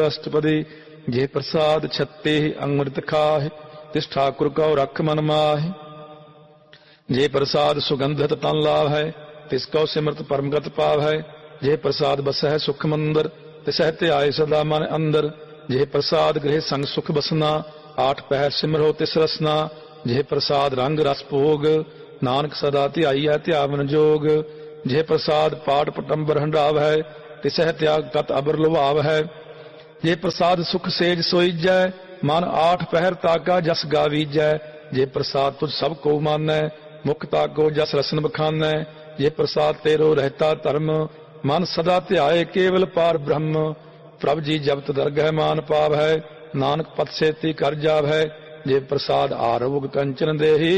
अष्टपदी। जे प्रसाद छत्ते अमृत खाहे, तिस ठाकुर को रख मन माहे। जे प्रसाद सुगंधत तन लाभ है, तिसको सिमरत परमगत पाव है। जे प्रसाद बस है सुख मंदर, तिसह ते आए सदा मन अंदर। जे प्रसाद गृह संग सुख बसना, आठ पहर सिमरो तिस रसना। जे प्रसाद रंग रस भोग, नानक सदा ध्याईया ध्यावन जोग। जे प्रसाद पाठ पटंबर हंडाव है, तिसह त्याग कत अबर लुभाव है। जे प्रसाद सुख सेज सोईजै, मन आठ पहर ताका जस गावीजै। जे प्रसाद तुझ सब को मानै, मुख ताको जस रसन बखानै। जे प्रसाद तेरो रहता धर्म, मन सदा ध्याए केवल पार ब्रह्म। प्रभ जी जबत दरगह मान पाव है, नानक पत सेती कर जाव है। जे प्रसाद आरोग कंचन देही,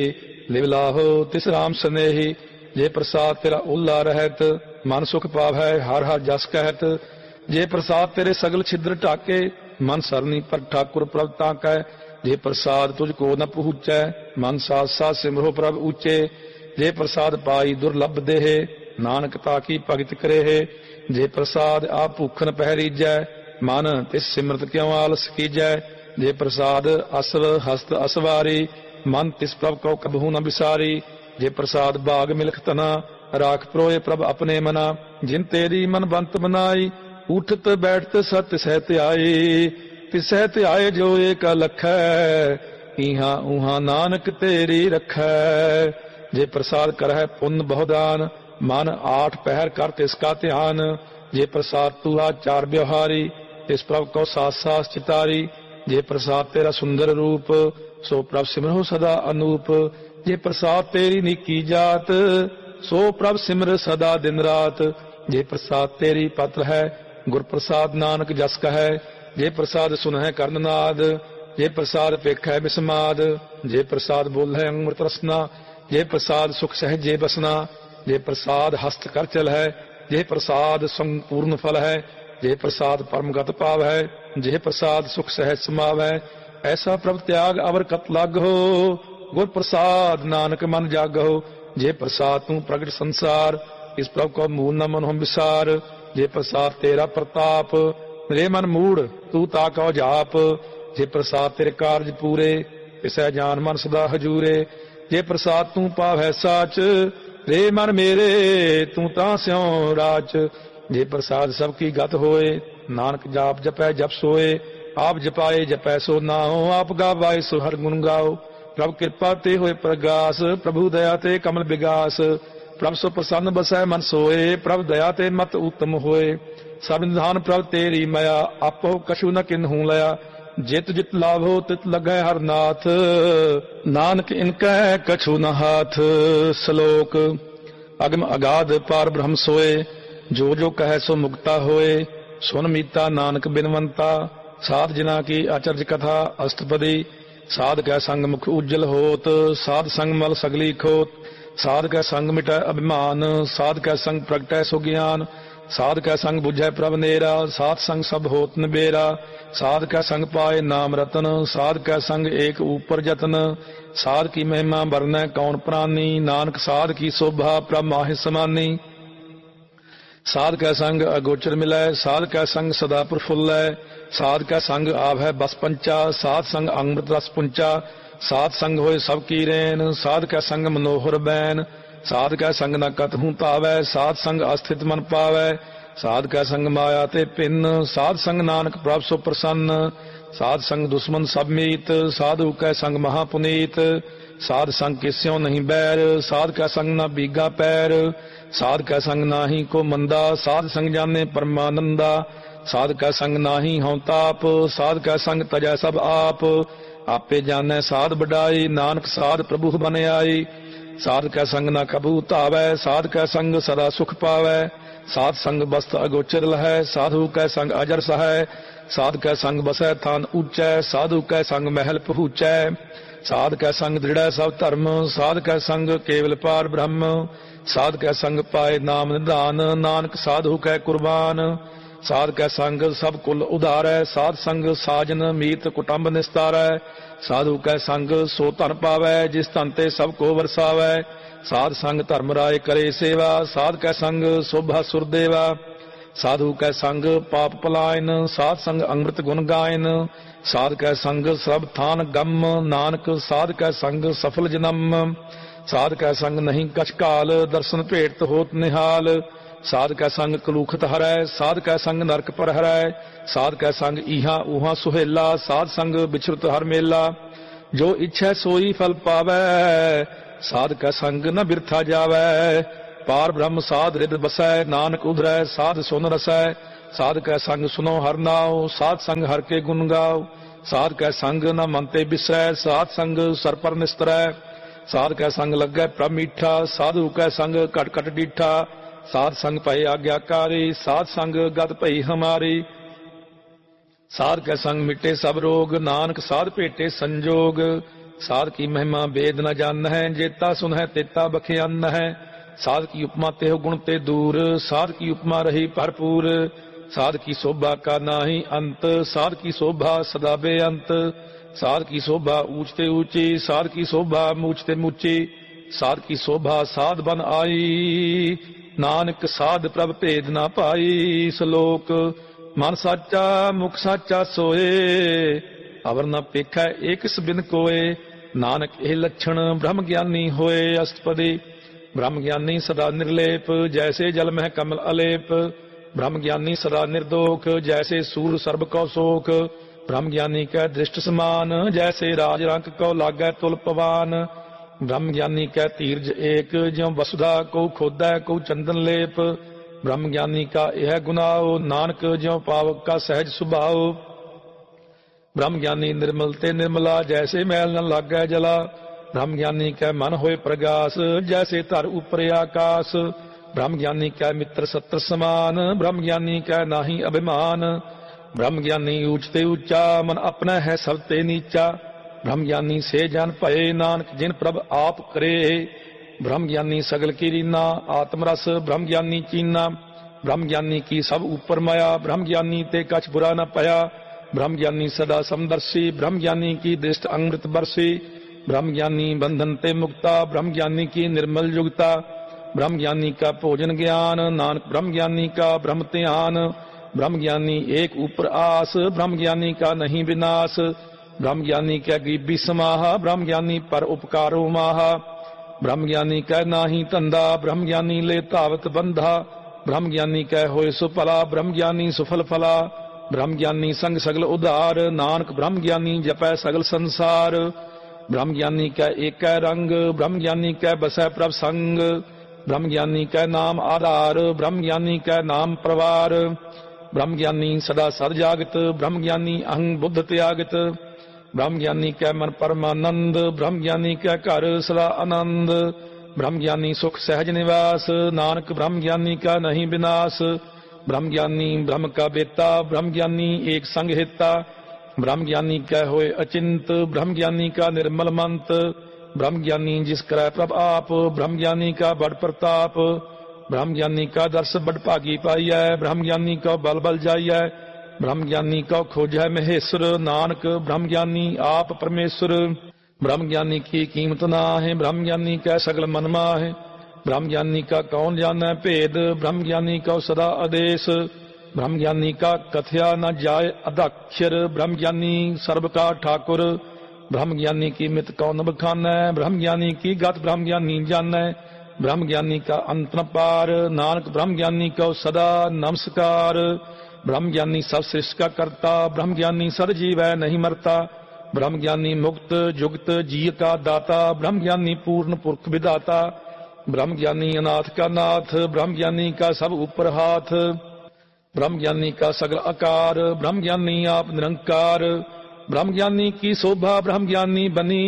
लिवलाहो तिस राम स्नेही। जे प्रसाद तेरा ओला रहत, मन सुख पाव है हर हर जस कहत। जे प्रसाद तेरे सगल छिद्र ढाके, मन सरनी पर ठाकुर प्रभ ताकै। जे प्रसाद तुझको न पहुँचै, मन साथ साथ सिमरो प्रभ ऊंचे। जे प्रसाद पाई दुर्लभ देहे, नानक ताकी भगत करे है। जे प्रसाद आप भूखन पहरीजै, मन तिस सिमरत क्यों आलस कीजै। जे प्रसाद असव हस्त असवारी, मन तिस प्रभ को कबहू न बिसारी। जे प्रसाद बाग मिलख तना, राख प्रोए प्रभ अपने मना। जिन तेरी मन बंत बनाई, उठत बैठत सत सहत आई। तिसहत आए जो एक लखै, इहा उहा नानक तेरी रखै। जे प्रसाद करह पुण्य बहुदान, मन आठ पहर कर तिसका ध्यान। जे प्रसाद तुहा चार व्यवहारी, तिस प्रभ को साथ साथ चितारी। जे प्रसाद तेरा सुंदर रूप, सो प्रभ सिमरो सदा अनूप। जे प्रसाद तेरी निकी जात, सो प्रभ सिमर सदा दिन रात। जे प्रसाद तेरी पत्र है, गुर प्रसाद नानक जस कहे। जे प्रसाद सुनह कर्णनाद, जे प्रसाद पेख है बिस्माद। जे प्रसाद बोल है अमृत रसना, जे प्रसाद सुख सहजे बसना। जे प्रसाद हस्त कर चल है, जे प्रसाद संपूर्ण फल है। जे प्रसाद परमगत पाव है, जे प्रसाद सुख सहज समाव है। ऐसा प्रभ त्याग अवर कत लाग हो, गुर प्रसाद नानक मन जाग हो। जे प्रसाद तू प्रगट संसार, इस प्रभ को मूल न मन हम विसार। जे प्रसाद तेरा प्रताप, रे मन मूड तू ताको जाप। जे प्रसाद तेरे कारज पूरे, तिसै जान मन सदा हजूरे। जे प्रसाद तू पाव है साच, रे मन मेरे तू ता स्यों राच। जे प्रसाद सबकी गत होए, नानक जाप जपै जप सोए। आप जपाए जपै सो नाओ, आप गावाए सो हर गुण गाओ। प्रभ कृपा ते होए प्रगास, प्रभु दया ते कमल विगास। प्रभ सो प्रसन्न बसै मन सोए, प्रभ दया ते मत उत्तम होए। सब निधान प्रभ तेरी मया, आपो कछु न किन्हू लया। जित जित लाभो तित लगै हर नाथ, नानक इनकै कछु न हाथ। श्लोक अगम अगाध पार ब्रह्म सोए, जो जो कहे सो मुक्ता होए। सुन मीता नानक बिनवंता, साध जिना की अचरज कथा अष्टपदी। साध कै संग मुख उज्जल होत, साध संग मल सगली खोत। साध कै संग मिटै अभिमान, साध कै संग प्रगटै सो ज्ञान। साध कै संग बुझै प्रभ नेरा, साध संग सब होत निबेरा। साध कै संग पाए नाम रतन, साध कै संग एक ऊपर जतन। साध की महिमा बरनै कौन प्राणी, नानक साध की शोभा प्रभ माहि समानी। साध कै संग अगोचर मिलै, साध कै संग सदा प्रफुल्लै। साध कै संग आवै बस पंचा, साध संग अमृत रस पुंचा। साध संग होए सब की रैन, साध कै संग मनोहर बैन। साध कै संग न कतहूँ तावै, साध संग अस्थित मन पावै। साध कै संग माया ते पिन, साध संग नानक प्रभ सो प्रसन्न। साध संग दुश्मन सब मीत, साधु कै संग महापुनीत। साध संग किस्यों नहीं बैर, साध कै संग न बीगा पैर। साध कै संग नाही को मंदा, साध संग जाने परमानंदा। साध कै संग नाही हों ताप, साध कै संग तजै सब आप। आपे जानै साध बढ़ाई, नानक साध प्रभु बन आई। साध कै संग न कबू धावै, साध कै संग सदा सुख पावै। साध संग बस्त अगोचर लहै, साधु कै संग अजर सहै। साध कै संग बसै थान ऊंचै, साधु कै संग महल पहुँचै। साध कै संग दृढ़ै सब धर्म, साध कै संग केवल पार ब्रह्म। साध कै संग पाए नाम निधान, नानक साधु कै कुर्बान। साध कै संग सब कुल उधारै, साध संग साजन मीत कुटुंब निस्तारै। साधु कै संग सो धन पावै, जिस धन ते सब को वरसावै। साध संग धर्म राय करे सेवा, साध कै संग शोभा सुरदेवा। साधु कै संग पाप पलायन, साध संग अमृत गुण गायन। साध कै संग सब थान गम, नानक साध कै संग सफल जन्म। साध कै संग नहीं कछ काल, दर्शन भेट होत निहाल। साध कै संग कलूखत हरै, साध कै संग नरक पर हरै। साध कै संग इहा उहा सुहेला, साध संग बिछुरत हर मेला। जो इच्छै सोई फल पावै, साध कै संग न बिरथा जावै। पार ब्रह्म साध रिद बसै, नानक उधरै साध सुन रसै। साध कै संग सुनो हर नाओ, साध संग हर के गुण गाओ। साध कै संग न मन ते बिसरै, साध संग सर पर निस्तरै। साध कै संग लगै प्रभ मीठा, साधु कै संग कट कट डीठा। साध संग भय आज्ञाकारी, साध संग गत भई हमारी। साध कै संग मिटे सब रोग, नानक साध भेटे संजोग। साध की महिमा वेद न जान है, जेता सुन है तेता बखियान है। साध की उपमा तेह गुण ते दूर, साध की उपमा रही भरपूर। साध की शोभा का नाही अंत, साध की शोभा सदा बेअंत। साध की शोभा ऊंचते ऊंची, साध की शोभा मूचते मूची। साध की शोभा साध बन आई, नानक साध प्रभ भेद ना पाई। श्लोक मन साचा मुख साचा सोए, अवर न पेखै एकस बिन कोय। नानक ਇਹ लक्षण ब्रह्म ज्ञानी होए। अष्टपदी ब्रह्म ज्ञानी सदा निर्लेप, जैसे जल में कमल अलेप। ब्रह्म ज्ञानी सदा निर्दोख, जैसे सूर सर्ब कौ सोख। ब्रह्म ज्ञानी कै दृष्ट समान, जैसे राज रंक कौ लागै तुल पवान। ब्रह्म ज्ञानी कै धीरज एक, ज्यों वसुधा को खोदै को चंदन लेप। ब्रह्म ज्ञानी का यह गुनाओ, नानक ज्यों पावक का सहज सुभाव। ब्रह्म ज्ञानी निर्मल ते निर्मला, जैसे मैल न लागै जला। ब्रह्म ज्ञानी कै मन होए प्रगास, जैसे धर ऊपर आकाश। ब्रह्म ज्ञानी कै मित्र सत्र समान, ब्रह्म ज्ञानी कै नाही अभिमान। ब्रह्म ज्ञानी ऊंचते ऊंचा, मन अपना है सब ते नीचा। ब्रह्म ज्ञानी से जान भये, नानक जिन प्रभ आप करे। ब्रह्म ज्ञानी सगल की रीना, आत्मरस ब्रह्म ज्ञानी चीना। ब्रह्म ज्ञानी की सब ऊपर माया, ब्रह्म ज्ञानी ते कछ बुरा न पाया। ब्रह्म ज्ञानी सदा समदर्शी, ब्रह्म ज्ञानी की दृष्ट अमृत बरसी। ब्रह्म ज्ञानी बंधन ते मुक्ता, ब्रह्म ज्ञानी की निर्मल युक्ता। ब्रह्म ज्ञानी का भोजन ज्ञान, नानक ब्रह्म ज्ञानी का ब्रह्म ध्यान। ब्रह्म ज्ञानी एक ऊपर आस, ब्रह्म ज्ञानी का नहीं विनाश। ब्रह्म ज्ञानी क्या गरीबी समाहा, ब्रह्म ज्ञानी पर उपकारो माहा। ब्रह्म ज्ञानी कै नाही धंधा, ब्रह्म ज्ञानी ले धावत बंधा। ब्रह्म ज्ञानी कै होए सुफला, ब्रह्म ज्ञानी सुफल फला। ब्रह्म ज्ञानी संग सगल उधार, नानक ब्रह्म ज्ञानी जपै सगल संसार। ब्रह्म ज्ञानी कै एक रंग, ब्रह्म ज्ञानी कै बसै प्रभ संग। ब्रह्म ज्ञानी कै नाम आधार, ब्रह्म ज्ञानी कै नाम प्रवार। ब्रह्म ज्ञानी सदा सद जागत, ब्रह्म ज्ञानी अहंग बुद्ध त्यागत। ब्रह्म ज्ञानी कै मन परमानंद, ब्रह्म ज्ञानी कै घर सदा आनंद। ब्रह्म ज्ञानी सुख सहज निवास, नानक ब्रह्म ज्ञानी का नहीं विनाश। ब्रह्म ज्ञानी ब्रह्म का बेता, ब्रह्म ज्ञानी एक संग हिता। ब्रह्म ज्ञानी कै होए अचिंत, ब्रह्म ज्ञानी का निर्मल मंत। ब्रह्म ज्ञानी जिस करै प्रभ आप, ब्रह्म ज्ञानी का बड़ प्रताप। ब्रह्म ज्ञानी का दर्श बड़ भागी पाइयै, ब्रह्म ज्ञानी का बल बल जाइयै। ब्रह्म ज्ञानी का खोजै महेश्वर, नानक ब्रह्म ज्ञानी आप परमेश्वर। ब्रह्म ज्ञानी की कीमत ना है, ब्रह्म ज्ञानी कै सगल मन माहे। ब्रह्म ज्ञानी का कौन जानै भेद, ब्रह्म ज्ञानी का सदा आदेश। ब्रह्म ज्ञानी का कथया न जाय अदाक्षर, ब्रह्म ज्ञानी सर्व का ठाकुर। ब्रह्म ज्ञानी की मित कौन बखानै, ब्रह्म ज्ञानी की गत ब्रह्म ज्ञानी जानै। ब्रह्म ज्ञानी का अंत न पार, नानक ब्रह्म ज्ञानी को सदा नमस्कार। ब्रह्म ज्ञानी सब सृष्टि का करता, ब्रह्म ज्ञानी सद जीवै नहीं मरता। ब्रह्म ज्ञानी मुक्त जुगत जी का दाता, ब्रह्म ज्ञानी पूर्ण पुरख विदाता। ब्रह्म ज्ञानी अनाथ का नाथ, ब्रह्म ज्ञानी का सब ऊपर हाथ। ब्रह्म ज्ञानी का सगल आकार, ब्रह्म ज्ञानी आप निरंकार। ब्रह्म ज्ञानी की शोभा ब्रह्म ज्ञानी बनी,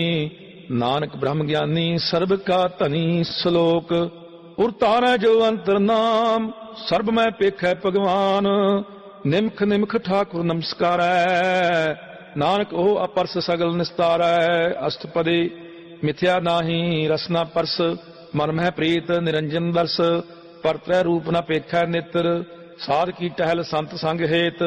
नानक ब्रह्म ज्ञानी सर्व का धनी। श्लोक उर तारै जो अंतर नाम, सर्ब मैं पेखै भगवान। निमख निमख ठाकुर नमस्कारै, नानक ओ अपरस सगल निस्तारै। अष्टपदी मिथ्या नाही रसना परस, मन मह प्रीत निरंजन दर्श। पर त्रै रूप न पेखै नेत्र, साध की टहल संत संग हेत।